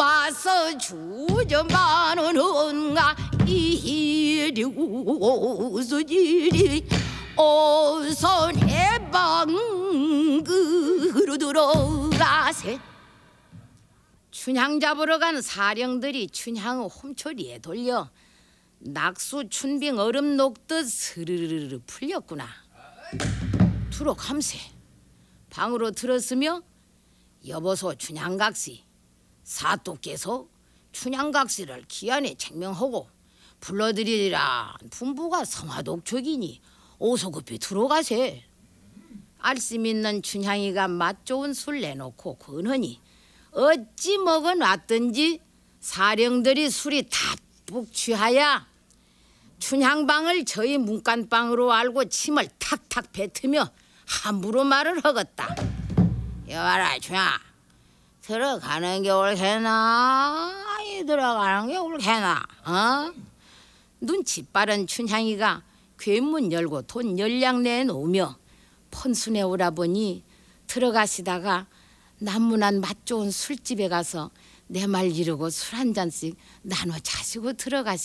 와서 주저만은 헌가 이리 우서 이리 어서 내 방으로 들어가세. 춘향 잡으러 간 사령들이 춘향의 홈초리에 돌려 낙수 춘빙 얼음 녹듯 스르르르 풀렸구나. 두록함새 방으로 들었으며 여보소 춘향각시 사또께서 춘향각시를 기안에 책명하고 불러드리리라 분부가 성화독촉이니 어서 급히 들어가세. 알심 있는 춘향이가 맛 좋은 술 내놓고 권하니 어찌 먹어놨든지 사령들이 술이 다북 취하야 춘향방을 저희 문간방으로 알고 침을 탁탁 뱉으며 함부로 말을 하겠다. 여봐라 춘향, 들어가는 게 옳게나 아니 들어가는 게 옳게나 눈치 빠른 춘향이가 괴문 열고 돈 10량 내놓으며 펀순에 오라보니 들어가시다가 남문한 맛 좋은 술집에 가서 내 말 이루고 술 한 잔씩 나눠 자시고 들어가시.